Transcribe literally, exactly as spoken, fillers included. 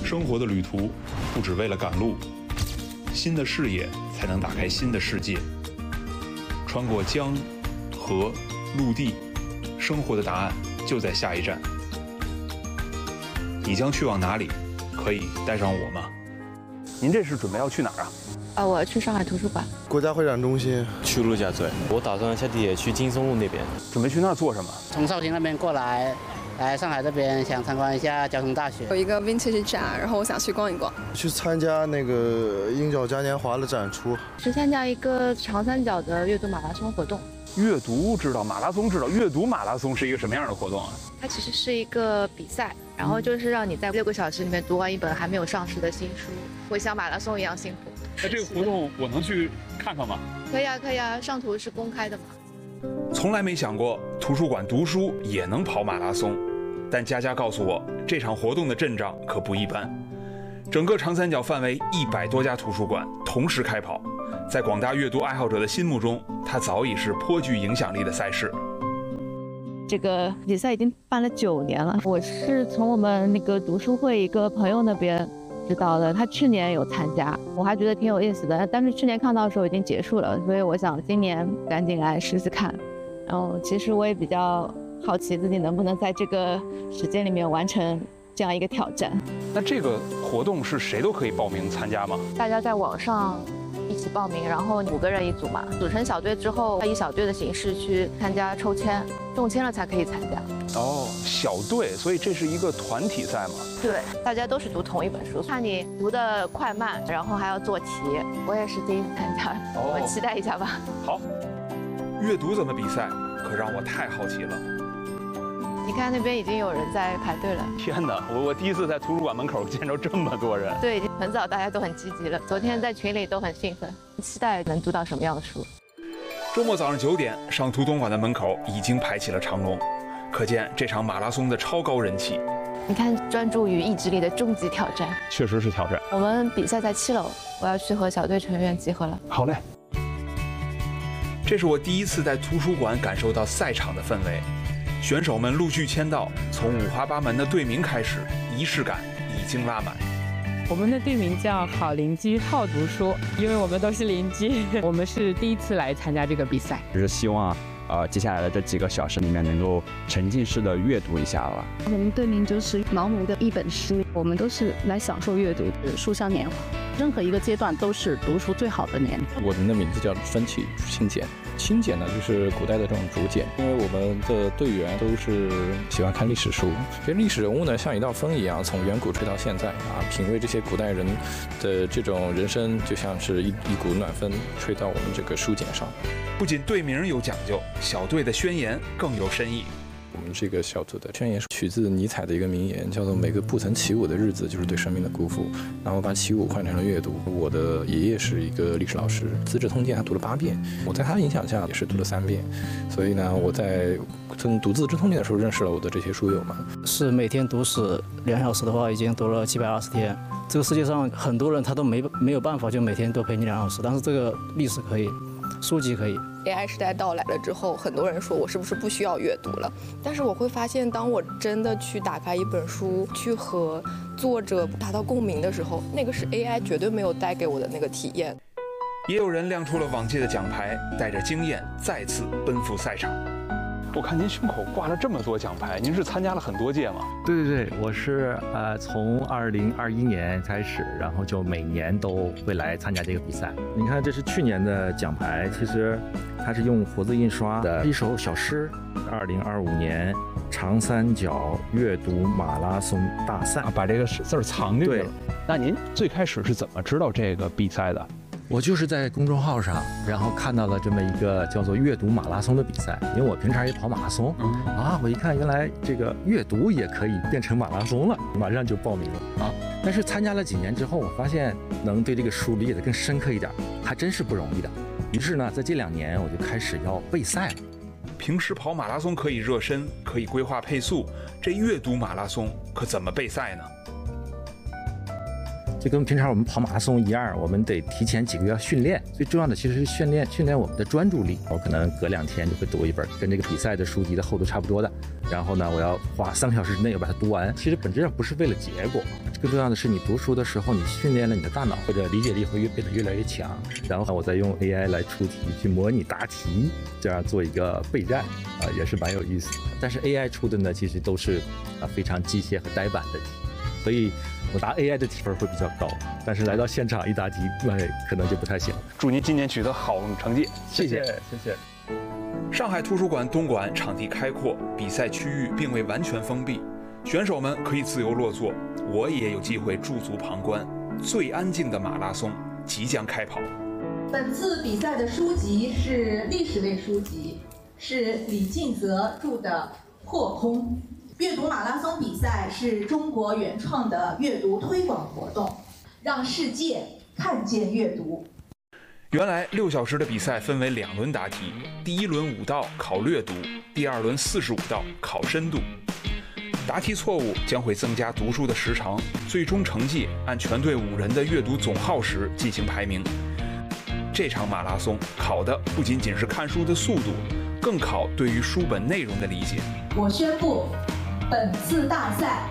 生活的旅途不只为了赶路，新的视野才能打开新的世界。穿过江、河、陆地，生活的答案就在下一站。你将去往哪里？可以带上我吗？ 您这是准备要去哪儿啊？ 啊，我要去上海图书馆。 国家会展中心。 去陆家嘴。我打算下地铁去金松路那边。 准备去那儿做什么？ 从绍兴那边过来。来上海这边想参观一下交通大学， 有一个 vintage 展，然后我想去逛一逛。 去参加那个鹰角嘉年华的展出， 去参加一个长三角的阅读马拉松活动。 阅读知道，马拉松知道，阅读马拉松是一个什么样的活动啊？ 它其实是一个比赛，然后就是让你在六个小时里面读完一本还没有上市的新书，会像马拉松一样辛苦。 那这个活动我能去看看吗？ 可以啊，可以啊，上图是公开的嘛。 从来没想过图书馆读书也能跑马拉松。但佳佳告诉我，这场活动的阵仗可不一般。整个长三角范围一百多家图书馆同时开跑，在广大阅读爱好者的心目中，它早已是颇具影响力的赛事。 这个比赛已经办了九年了，我是从我们那个读书会一个朋友那边知道的，他去年有参加，我还觉得挺有意思的，但是去年看到的时候已经结束了，所以我想今年赶紧来试试看。然后其实我也比较好奇自己能不能在这个时间里面完成这样一个挑战。 那这个活动是谁都可以报名参加吗？ 大家在网上一起报名，然后五个人一组嘛，组成小队之后，以小队的形式去参加抽签，中签了才可以参加。 哦，小队，所以这是一个团体赛嘛？ 对，大家都是读同一本书，看你读的快慢，然后还要做题。我也是第一次参加，哦、我们期待一下吧。 好，阅读怎么比赛，可让我太好奇了。 你看那边已经有人在排队了。 天哪，我我第一次在图书馆门口见着这么多人。 对，已经很早，大家都很积极了。昨天在群里都很兴奋，期待能读到什么样的书。 周末早上九点，上图东馆的门口已经排起了长龙，可见这场马拉松的超高人气。 你看，专注于意志力的终极挑战， 确实是挑战。 我们比赛在七楼，我要去和小队成员集合了。 好嘞。 这是我第一次在图书馆感受到赛场的氛围。选手们陆续签到，从五花八门的队名开始，仪式感已经拉满。 我们的队名叫好邻居好读书，因为我们都是邻居。我们是第一次来参加这个比赛， 就是希望呃接下来的这几个小时里面能够沉浸式的阅读一下了。 我们队名就是毛姆的一本书，我们都是来享受阅读的书香年华。任何一个阶段都是读书最好的年。 我们的名字叫分体清简。清简呢，就是古代的这种竹简，因为我们的队员都是喜欢看历史书，其实历史人物呢像一道风一样，从远古吹到现在啊，品味这些古代人的这种人生，就像是一一股暖风吹到我们这个书简上。 不仅队名有讲究，小队的宣言更有深意。 我们这个小组的宣言是取自尼采的一个名言，叫做每个不曾起舞的日子就是对生命的辜负。然后把起舞换成了阅读。我的爷爷是一个历史老师，《资治通鉴》他读了八遍，我在他影响下也是读了三遍。所以呢，我在从读《资治通鉴》的时候认识了我的这些书友们。 是每天读史两小时的话，已经读了七百二十天。这个世界上很多人他都没没有办法就每天都陪你两小时，但是这个历史可以，书籍可以。 A I 时代到来了之后，很多人说我是不是不需要阅读了？但是我会发现，当我真的去打开一本书，去和作者达到共鸣的时候，那个是 A I 绝对没有带给我的那个体验。 也有人亮出了往届的奖牌，带着经验再次奔赴赛场。 我看您胸口挂了这么多奖牌，您是参加了很多届吗？ 对对对，我是呃从二零二一年开始，然后就每年都会来参加这个比赛。你看，这是去年的奖牌，其实它是用活字印刷的一首小诗。二零二五年长三角阅读马拉松大赛， 啊、把这个字儿藏进去了。那您最开始是怎么知道这个比赛的？ 我就是在公众号上，然后看到了这么一个叫做阅读马拉松的比赛，因为我平常也跑马拉松，嗯、啊，我一看原来这个阅读也可以变成马拉松了，马上就报名了啊。但是参加了几年之后，我发现能对这个书理解得更深刻一点，还真是不容易的。于是呢，在这两年我就开始要备赛了。 平时跑马拉松可以热身，可以规划配速，这阅读马拉松可怎么备赛呢？ 就跟平常我们跑马拉松一样，我们得提前几个月训练。最重要的其实是训练训练我们的专注力。我可能隔两天就会读一本跟这个比赛的书籍的厚度差不多的，然后呢，我要花三个小时之内要把它读完。其实本质上不是为了结果， 更重要的是你读书的时候，你训练了你的大脑，或者理解力会越变得越来越强。然后我再用 A I 来出题，去模拟答题，这样做一个备战啊，也是蛮有意思的。但是 A I 出的呢，其实都是啊非常机械和呆板的题，所以我答 A I 的题分会比较高。但是来到现场一答题，那可能就不太行。 祝您今年取得好成绩， 谢谢， 谢谢。上海图书馆东馆场地开阔，比赛区域并未完全封闭，选手们可以自由落座，我也有机会驻足旁观。最安静的马拉松即将开跑。 本次比赛的书籍是历史类书籍，是李敬泽著的《破空》。阅读马拉松比赛是中国原创的阅读推广活动，让世界看见阅读。 原来六小时的比赛分为两轮答题，第一轮五道考略读，第二轮四十五道考深度。答题错误将会增加读书的时长，最终成绩按全队五人的阅读总耗时进行排名。这场马拉松考的不仅仅是看书的速度，更考对于书本内容的理解。 我宣布，本次大赛